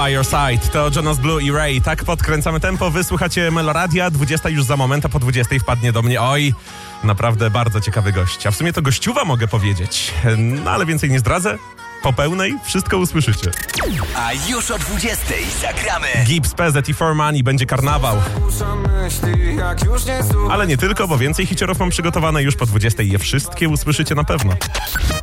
By Your Side. To Jonas Blue i Ray. Tak podkręcamy tempo. Wysłuchacie Meloradia. 20 już za moment, a po 20 wpadnie do mnie. Oj, naprawdę bardzo ciekawy gość. A w sumie to gościuwa mogę powiedzieć. No ale więcej nie zdradzę. Po pełnej wszystko usłyszycie. A już o 20 zagramy Gibbs, PZ i For Money, będzie karnawał. Ale nie tylko, bo więcej hiciorów mam przygotowane. Już po 20 je wszystkie usłyszycie na pewno.